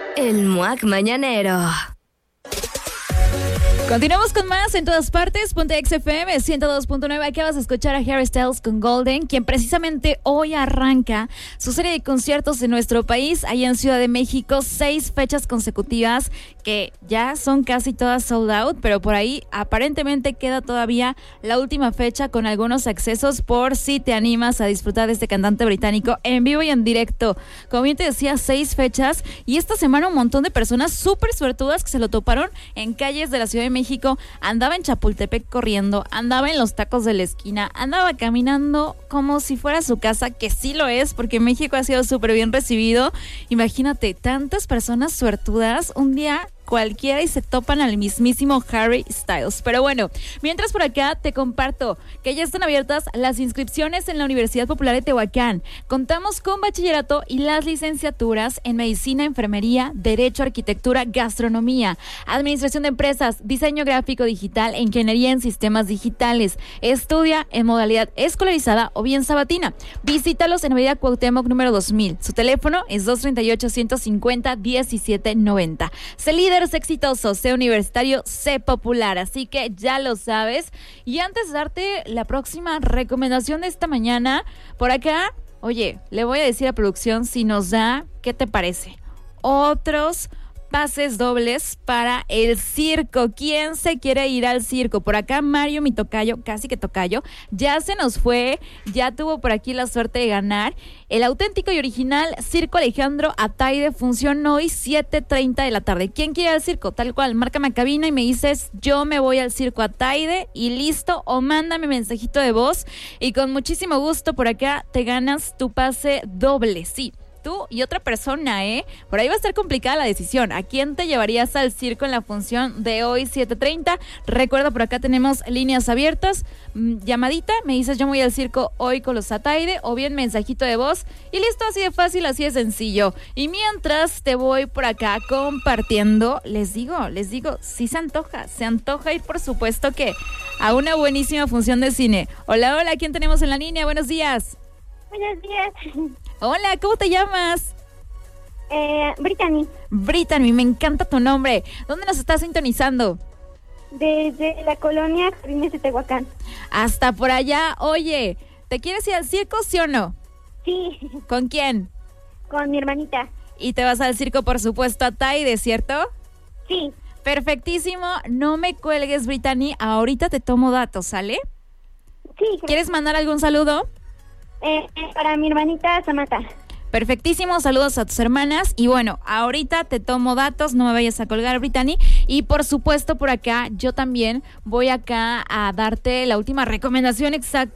El Muac Mañanero. Continuamos con más en todas partes. Ponte XFM 102.9. Aquí vas a escuchar a Harry Styles con Golden, quien precisamente hoy arranca su serie de conciertos en nuestro país, allá en Ciudad de México. 6 fechas consecutivas que ya son casi todas sold out, pero por ahí aparentemente queda todavía la última fecha con algunos accesos por si te animas a disfrutar de este cantante británico en vivo y en directo. Como bien te decía, 6 fechas, y esta semana un montón de personas súper suertudas que se lo toparon en calles de la Ciudad de México. Andaba en Chapultepec corriendo, andaba en los tacos de la esquina, andaba caminando como si fuera su casa, que sí lo es, porque México ha sido súper bien recibido. Imagínate, tantas personas suertudas un día cualquiera y se topan al mismísimo Harry Styles. Pero bueno, mientras por acá te comparto que ya están abiertas las inscripciones en la Universidad Popular de Tehuacán. Contamos con bachillerato y las licenciaturas en Medicina, Enfermería, Derecho, Arquitectura, Gastronomía, Administración de Empresas, Diseño Gráfico Digital e Ingeniería en Sistemas Digitales. Estudia en modalidad escolarizada o bien sabatina. Visítalos en Avenida Cuauhtémoc número 2000. Su teléfono es 238-150-1790. Sé líder exitoso, sé universitario, sé popular, así que ya lo sabes. Y antes de darte la próxima recomendación de esta mañana, por acá, oye, le voy a decir a producción si nos da, ¿qué te parece? Otros pases dobles para el circo. ¿Quién se quiere ir al circo? Por acá Mario, mi tocayo, casi que tocayo, ya se nos fue, ya tuvo por aquí la suerte de ganar el auténtico y original Circo Alejandro Ataide. Función hoy 7:30 de la tarde. ¿Quién quiere ir al circo? Tal cual, márcame a cabina y me dices, yo me voy al Circo Ataide y listo, o mándame mensajito de voz y con muchísimo gusto por acá te ganas tu pase doble, sí. Tú y otra persona, Por ahí va a estar complicada la decisión. ¿A quién te llevarías al circo en la función de hoy, 7:30? Recuerda, por acá tenemos líneas abiertas. Llamadita, me dices, yo me voy al circo hoy con los Ataide, o bien mensajito de voz. Y listo, así de fácil, así de sencillo. Y mientras te voy por acá compartiendo, les digo, sí se antoja ir, por supuesto, que a una buenísima función de cine. Hola, ¿quién tenemos en la línea? Buenos días. Buenos días. Hola, ¿cómo te llamas? Brittany, me encanta tu nombre. ¿Dónde nos estás sintonizando? Desde la colonia Jardines de Tehuacán. Hasta por allá. Oye, ¿te quieres ir al circo, sí o no? Sí. ¿Con quién? Con mi hermanita. Y te vas al circo, por supuesto, a Taide, ¿cierto? Sí. Perfectísimo. No me cuelgues, Brittany. Ahorita te tomo datos, ¿sale? Sí. ¿Quieres mandar algún saludo? Para mi hermanita Samantha. Perfectísimo, saludos a tus hermanas. Y bueno, ahorita te tomo datos, no me vayas a colgar, Brittany. Y por supuesto, por acá, yo también voy acá a darte la última recomendación exacta